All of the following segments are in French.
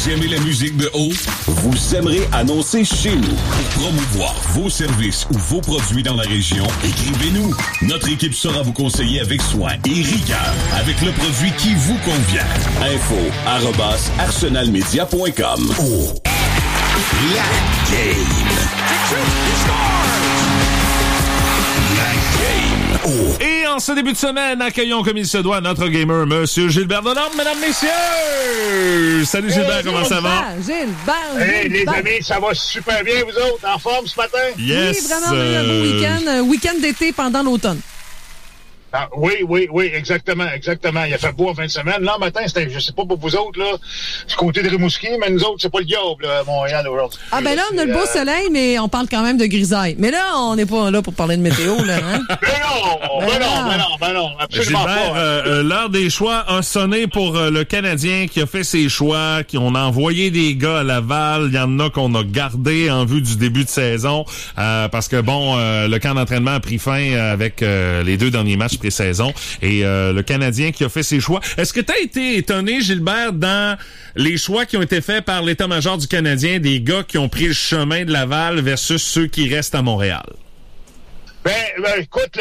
Vous aimez la musique de haut? Vous aimerez annoncer chez nous. Pour promouvoir vos services ou vos produits dans la région, écrivez-nous. Notre équipe saura vous conseiller avec soin et rigueur avec le produit qui vous convient. info@arsenalmedia.com. Oh. La game. Oh. Et en ce début de semaine, accueillons comme il se doit notre gamer, Monsieur Gilbert Delorme, mesdames, messieurs! Salut Gilbert, comment ça va? Gilbert! Hey, les amis, ça va super bien, vous autres? En forme ce matin? Yes! Oui, vraiment, on a eu un beau week-end. Week-end d'été pendant l'automne. Ah, oui, exactement. Il a fait beau en fin de semaine. Là, matin, c'était, je sais pas pour vous autres, là, du côté de Rimouski, mais nous autres, c'est pas le diable, là, à Montréal, aujourd'hui. Ah, ben là, on a le beau soleil, mais on parle quand même de grisaille. Mais là, on n'est pas là pour parler de météo, là, hein? Ben non, absolument Gilbert, pas. l'heure des choix a sonné pour le Canadien qui a fait ses choix, on a envoyé des gars à Laval. Il y en a qu'on a gardé en vue du début de saison, parce que, bon, le camp d'entraînement a pris fin avec les 2 derniers matchs pré-saison et le Canadien qui a fait ses choix. Est-ce que tu as été étonné, Gilbert, dans les choix qui ont été faits par l'état-major du Canadien, des gars qui ont pris le chemin de Laval versus ceux qui restent à Montréal? Ben, écoute,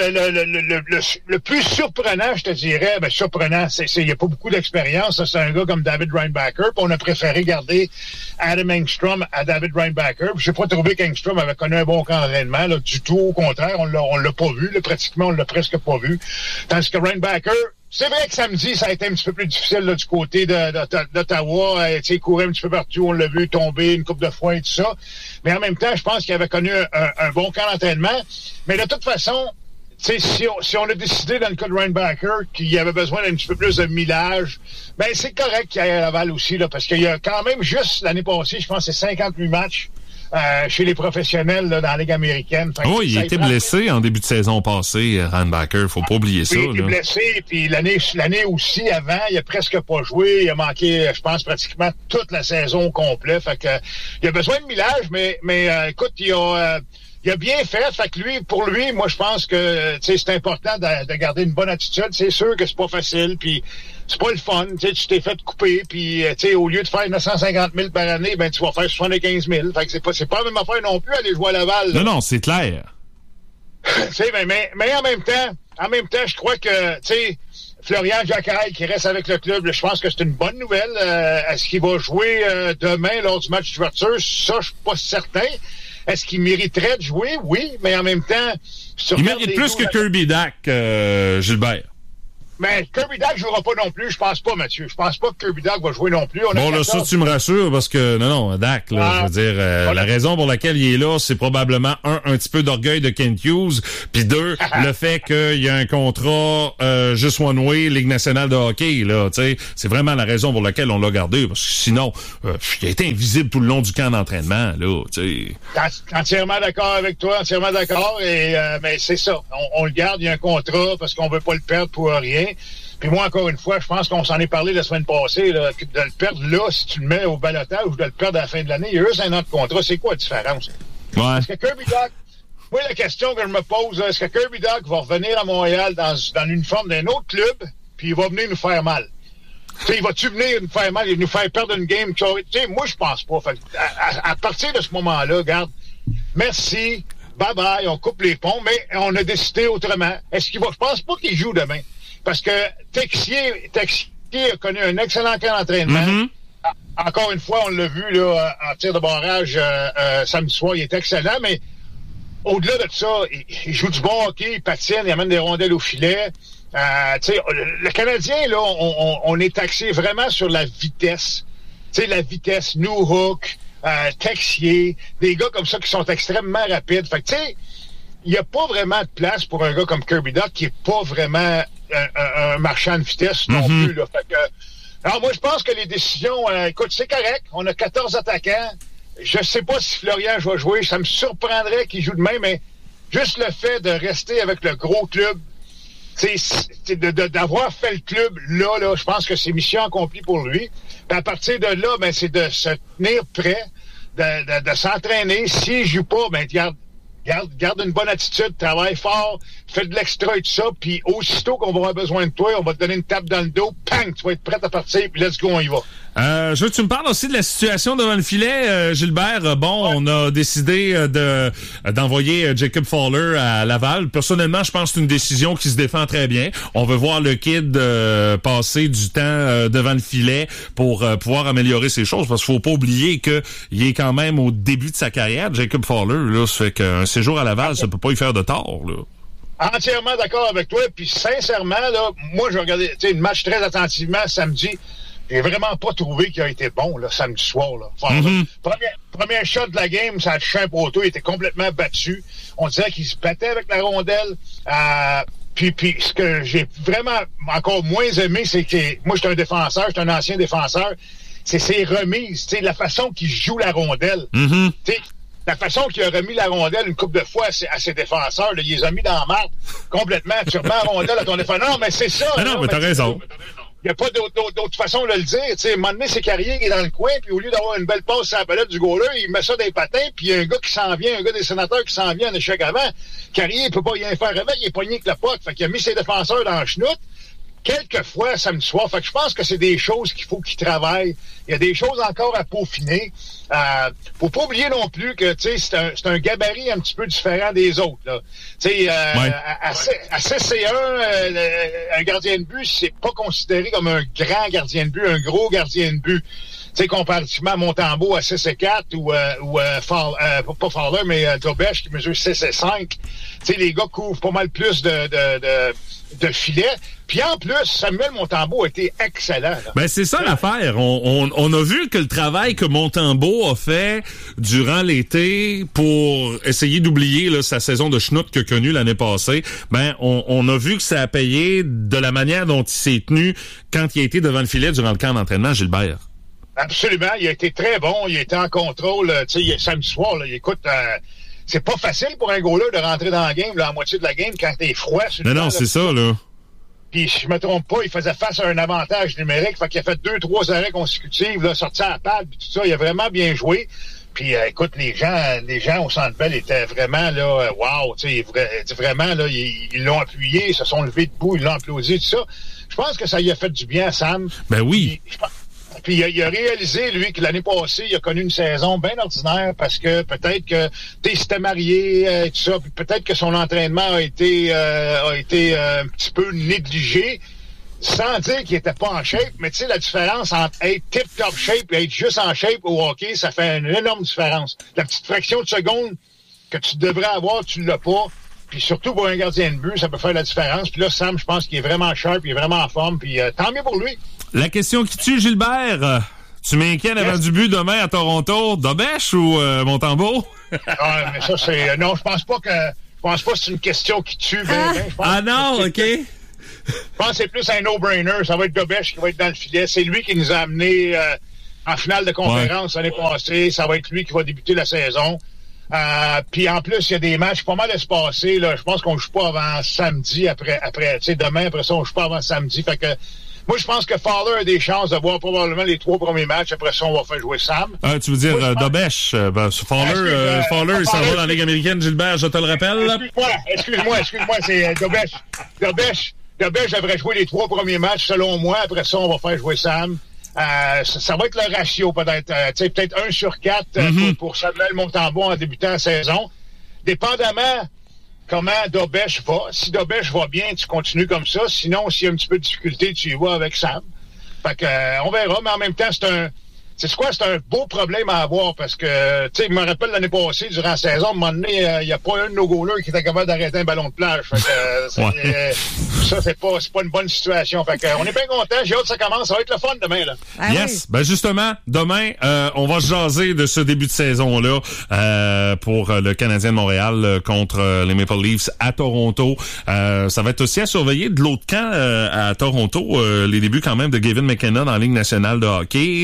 le plus surprenant, je te dirais, surprenant, il n'y a pas beaucoup d'expérience. Ça, c'est un gars comme David Reinbacher, puis on a préféré garder Adam Engstrom à David Reinbacher. Je n'ai pas trouvé qu'Engstrom avait connu un bon camp d'entraînement, là, du tout. Au contraire, on l'a pas vu, là, pratiquement, on l'a presque pas vu. Tandis que Reinbacher, c'est vrai que samedi, ça a été un petit peu plus difficile là, du côté d'Ottawa. Il courait un petit peu partout, on l'a vu tomber une couple de fois et tout ça. Mais en même temps, je pense qu'il avait connu un bon camp d'entraînement. Mais de toute façon, si on a décidé dans le cas de Reinbacher qu'il y avait besoin d'un petit peu plus de millage, ben c'est correct qu'il aille à Laval aussi, là, parce qu'il y a quand même juste l'année passée, je pense que c'est 58 matchs. Chez les professionnels là, dans la Ligue américaine. Oh, il a été blessé en début de saison passée, Reinbacher. Faut pas oublier ça. Il a été blessé, puis l'année aussi avant, il a presque pas joué. Il a manqué, je pense, pratiquement toute la saison au complet. Fait que il a besoin de millage, mais écoute, il a bien fait. Fait que pour lui, moi, je pense que c'est important de garder une bonne attitude. C'est sûr que c'est pas facile, puis c'est pas le fun. Tu t'es fait couper, puis au lieu de faire 950 000 par année, ben tu vas faire 75 000. Fait que c'est pas la même affaire non plus aller jouer à Laval. Là. Non, c'est clair. mais en même temps, je crois que Florian Jacquet qui reste avec le club, là, je pense que c'est une bonne nouvelle. Est-ce qu'il va jouer demain lors du match d'ouverture? Ça, je suis pas certain. Est-ce qu'il mériterait de jouer? Oui, mais en même temps... Il mérite plus que Kirby Dach, Gilbert. Mais Kirby Dach jouera pas non plus, je pense pas, Mathieu. Je pense pas que Kirby Dach va jouer non plus. Bon, là, ça, tu me rassures, parce que, non, Dach, là, je veux dire, la raison pour laquelle il est là, c'est probablement, un petit peu d'orgueil de Kent Hughes, puis 2, le fait qu'il y a un contrat juste one way, Ligue nationale de hockey, là, tu sais, c'est vraiment la raison pour laquelle on l'a gardé, parce que sinon, il a été invisible tout le long du camp d'entraînement, là, tu sais. Entièrement d'accord avec toi, entièrement d'accord, et mais c'est ça, on le garde, il y a un contrat, parce qu'on veut pas le perdre pour rien. Puis moi, encore une fois, je pense qu'on s'en est parlé la semaine passée, là, de le perdre là, si tu le mets au balotage, ou de le perdre à la fin de l'année, il y a juste un an de contrat. C'est quoi la différence? Ouais. Est-ce que Kirby Dach, moi, la question que je me pose, est-ce que Kirby Dach va revenir à Montréal dans l'uniforme d'un autre club, puis il va venir nous faire mal? T'sais, il va-tu venir nous faire mal, il va nous faire perdre une game? Moi, je pense pas. Fait, à partir de ce moment-là, regarde, merci, bye-bye, on coupe les ponts, mais on a décidé autrement. Est-ce qu'il va? Je pense pas qu'il joue demain. Parce que Texier a connu un excellent camp d'entraînement. Mm-hmm. Encore une fois, on l'a vu là, en tir de barrage samedi soir, il est excellent, mais au-delà de ça, il joue du bon hockey, il patine, il amène des rondelles au filet. Le Canadien, là, on est taxé vraiment sur la vitesse. La vitesse, New Hook, Texier, des gars comme ça qui sont extrêmement rapides. Fait que, tu sais, il n'y a pas vraiment de place pour un gars comme Kirby Dach qui est pas vraiment un marchand de vitesse non plus. Là. Fait que, alors moi, je pense que les décisions... écoute, c'est correct. On a 14 attaquants. Je sais pas si Florian va jouer. Ça me surprendrait qu'il joue demain, mais juste le fait de rester avec le gros club, d'avoir fait le club là, je pense que c'est mission accomplie pour lui. Puis à partir de là, ben, c'est de se tenir prêt, de s'entraîner. S'il joue pas, ben garde une bonne attitude, travaille fort, fais de l'extra et tout ça, puis aussitôt qu'on va avoir besoin de toi, on va te donner une tape dans le dos, pang, tu vas être prêt à partir, puis let's go, on y va. Je veux que tu me parles aussi de la situation devant le filet, Gilbert. On a décidé d'envoyer Jacob Fowler à Laval. Personnellement, je pense que c'est une décision qui se défend très bien. On veut voir le kid passer du temps devant le filet pour pouvoir améliorer ses choses, parce qu'il faut pas oublier qu'il est quand même au début de sa carrière, Jacob Fowler. Là, ça fait qu'un séjour à Laval, ça peut pas lui faire de tort, là. Entièrement d'accord avec toi. Puis sincèrement, là, moi, je regardais le match très attentivement samedi. J'ai vraiment pas trouvé qu'il a été bon là, samedi soir. Là. Premier shot de la game, ça a touché un poteau. Il était complètement battu. On dirait qu'il se battait avec la rondelle. Puis ce que j'ai vraiment encore moins aimé, c'est que moi, j'étais un défenseur, j'étais un ancien défenseur. C'est ses remises, la façon qu'il joue la rondelle. La façon qu'il a remis la rondelle une couple de fois à ses défenseurs, là, il les a mis dans la marde complètement. Tu remets la rondelle à ton défenseur. Non, mais c'est ça. Non, mais t'as raison. Il n'y a pas d'autre façon de le dire. À un moment donné, c'est Carrier qui est dans le coin, puis au lieu d'avoir une belle passe sur la palette du goaler, il met ça dans les patins, puis il y a un gars qui s'en vient, un gars des Sénateurs qui s'en vient en échec avant. Carrier, il peut pas rien faire avec, il est pogné avec le puck. Fait qu'il a mis ses défenseurs dans le chenoute. Quelquefois, samedi soir. Fait que je pense que c'est des choses qu'il faut qu'il travaille. Il y a des choses encore à peaufiner. Faut pas oublier non plus que, c'est un gabarit un petit peu différent des autres, là. À CC1, un gardien de but, c'est pas considéré comme un grand gardien de but, un gros gardien de but. Comparativement à Montembeault à 6-4 ou pas Fowler, mais Dobesch qui mesure 6-5. Les gars couvrent pas mal plus de filets. Puis en plus, Samuel Montembeault a été excellent. Là. Ben c'est ça l'affaire. On a vu que le travail que Montembeault a fait durant l'été pour essayer d'oublier là, sa saison de schnout qu'il a connue l'année passée, ben on a vu que ça a payé de la manière dont il s'est tenu quand il a été devant le filet durant le camp d'entraînement, Gilbert. Absolument, il a été très bon, il a été en contrôle, samedi soir, là, écoute, c'est pas facile pour un goaler de rentrer dans la game, là, à moitié de la game, quand t'es froid. Non, c'est ça, là. Puis, si je me trompe pas, il faisait face à un avantage numérique, fait qu'il a fait 2-3 arrêts consécutifs, là, sorti à la pad, puis tout ça, il a vraiment bien joué. Puis, écoute, les gens au Centre Bell étaient vraiment, là, wow, vraiment, là, ils l'ont appuyé, ils se sont levés debout, ils l'ont applaudi, tout ça. Je pense que ça lui a fait du bien à Sam. Ben oui. Puis il a réalisé, lui, que l'année passée, il a connu une saison bien ordinaire parce que peut-être que il s'était marié et tout ça, puis peut-être que son entraînement a été un petit peu négligé, sans dire qu'il était pas en shape, mais tu sais, la différence entre être tip-top shape et être juste en shape au hockey, ça fait une énorme différence. La petite fraction de seconde que tu devrais avoir, tu l'as pas. Puis surtout pour un gardien de but, ça peut faire la différence. Puis là, Sam, je pense qu'il est vraiment sharp, il est vraiment en forme, puis tant mieux pour lui. La question qui tue, Gilbert, tu m'inquiètes avant du but demain à Toronto, Dobesch ou Montembeault? Mais ça, c'est... Non, je pense pas que c'est une question qui tue. OK. Je pense que c'est plus un no-brainer. Ça va être Dobesch qui va être dans le filet. C'est lui qui nous a amenés en finale de conférence l'année passée. Ça va être lui qui va débuter la saison. Puis en plus, il y a des matchs pas mal espacés. Là. Je pense qu'on joue pas avant samedi. Après demain, après ça, on joue pas avant samedi. Fait que moi, je pense que Fowler a des chances de voir probablement les 3 premiers matchs. Après ça, on va faire jouer Sam. Tu veux dire Dobesch? Fowler, il s'en va dans la Ligue américaine, Gilbert, je te le rappelle. Excuse-moi, c'est Dobesch. Dobesch devrait jouer les 3 premiers matchs, selon moi. Après ça, on va faire jouer Sam. Ça va être le ratio, peut-être. Peut-être 1/4 pour Samuel Montembeault en débutant la saison. Dépendamment comment Dobesch va. Si Dobesch va bien, tu continues comme ça. Sinon, s'il y a un petit peu de difficulté, tu y vas avec Sam. Fait que, on verra, mais en même temps, c'est un beau problème à avoir parce que, tu sais, je me rappelle l'année passée, durant la saison, à un moment donné, il n'y a pas un de nos goalers qui était capable d'arrêter un ballon de plage. Fait que, ça, c'est pas une bonne situation. Fait que, on est bien contents. J'ai hâte que ça commence. Ça va être le fun demain, là. Yes. Ben, justement, demain, on va jaser de ce début de saison-là, pour le Canadien de Montréal contre les Maple Leafs à Toronto. Ça va être aussi à surveiller de l'autre camp, à Toronto, les débuts quand même de Gavin McKenna dans la Ligue nationale de hockey.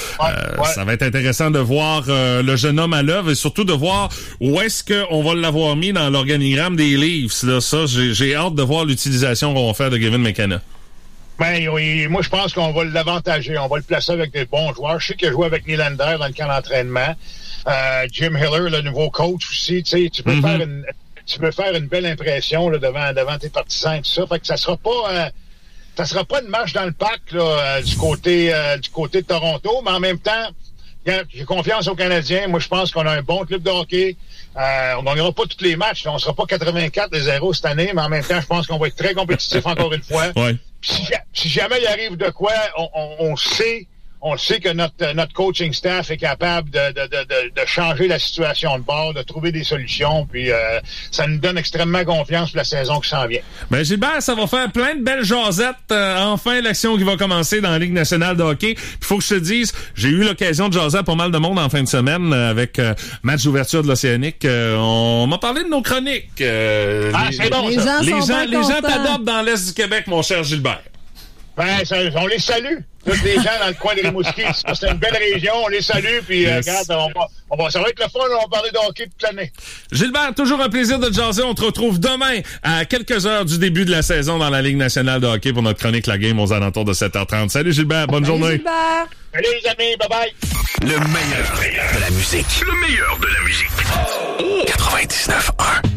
Ça va être intéressant de voir le jeune homme à l'œuvre et surtout de voir où est-ce qu'on va l'avoir mis dans l'organigramme des Leafs. Là, ça, j'ai hâte de voir l'utilisation qu'on va faire de Gavin McKenna. Ben oui, moi je pense qu'on va l'avantager. On va le placer avec des bons joueurs. Je sais qu'il a joué avec Nylander dans le camp d'entraînement. Jim Hiller, le nouveau coach aussi. Tu sais, tu peux faire une belle impression là, devant tes partisans et tout ça. Fait que ça sera ça sera pas une marche dans le parc là, du côté de Toronto, mais en même temps, j'ai confiance aux Canadiens. Moi, je pense qu'on a un bon club de hockey. On gagnera pas tous les matchs. Là. On sera pas 84-0 cette année, mais en même temps, je pense qu'on va être très compétitif encore une fois. Ouais. Si jamais il arrive de quoi, on sait que notre coaching staff est capable de changer la situation de bord, de trouver des solutions, puis ça nous donne extrêmement confiance pour la saison qui s'en vient. Ben Gilbert, ça va faire plein de belles jasettes. Enfin, l'action qui va commencer dans la Ligue nationale de hockey. Puis faut que je te dise, j'ai eu l'occasion de jaser à pas mal de monde en fin de semaine avec match d'ouverture de l'Océanique. On m'a parlé de nos chroniques. C'est bon, ça. Les gens t'adoptent dans l'Est du Québec, mon cher Gilbert. Ben, on les salue. Tous les gens dans le coin de Rimouski. C'est une belle région. On les salue. Puis, regarde, ça va être le fun. On va parler de hockey toute l'année. Gilbert, toujours un plaisir de te jaser. On te retrouve demain à quelques heures du début de la saison dans la Ligue nationale de hockey pour notre chronique La Game aux alentours de 7h30. Salut Gilbert. Bonne journée. Gilbert. Salut les amis. Bye-bye. Le meilleur de la musique. Le meilleur de la musique. 99.1